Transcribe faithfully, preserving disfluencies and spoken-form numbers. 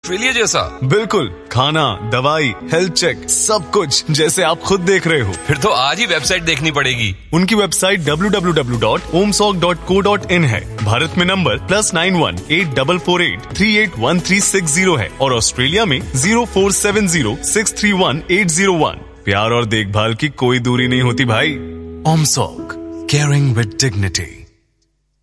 Australia जैसा? बिल्कुल, खाना, दवाई, हेल्थ चेक, सब कुछ जैसे आप खुद देख रहे हो। फिर तो आज ही वेबसाइट देखनी पड़ेगी। उनकी website W W W dot ओमसॉक dot co dot in है। भारत में number plus nine one eight four four eight three eight one three six zero है और ऑस्ट्रेलिया में zero four seven zero six three one eight zero one. प्यार और देखभाल की कोई दूरी नहीं होती भाई। ओमसॉक, केयरिंग विद डिग्निटी।